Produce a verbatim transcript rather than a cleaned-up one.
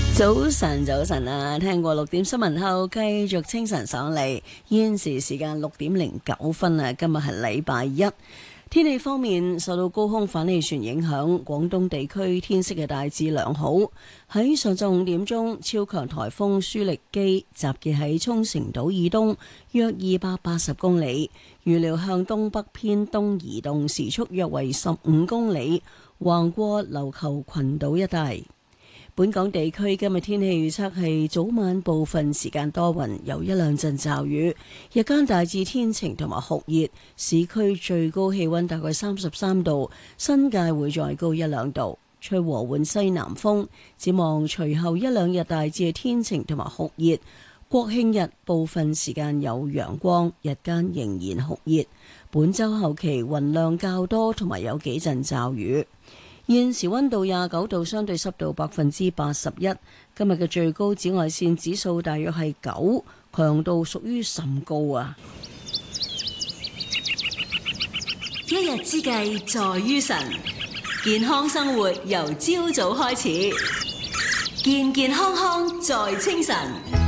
早晨，早晨啊！聽過六點新聞後，繼續清晨上嚟。現時時間六點零九分啊！今日係禮拜一。天氣方面，受到高空反氣旋影響，廣東地區天色嘅大致良好。喺上晝五點鐘，超強颱風舒力基集結喺沖繩島以東約二百八十公里，預料向東北偏東移動，時速約為十五公里，橫過琉球群島一帶。本港地區今日天氣預測係早晚部分時間多雲，有一兩陣驟雨，日間大致天晴同埋酷熱，市區最高氣溫大概三十三度，新界會再高一兩度，吹和緩西南風。展望隨後一兩日大致天晴同埋酷熱，國慶日部分時間有陽光，日間仍然酷熱。本週後期雲量較多，同埋有幾陣驟雨。現時溫度廿九度，相對濕度百分之八十一。今日嘅最高紫外線指數大約係九，強度屬於甚高啊！ 一日之計在於晨，健康生活由朝早開始，健健康康在清晨。